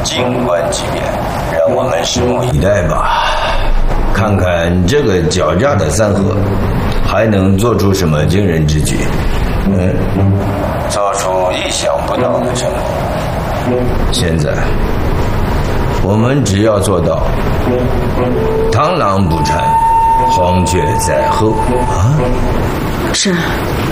静观其变，让我们拭目以待吧，看看这个狡诈的三河还能做出什么惊人之举。做出意想不到的成果。现在我们只要做到螳螂捕蝉，黄雀在后啊！ 是。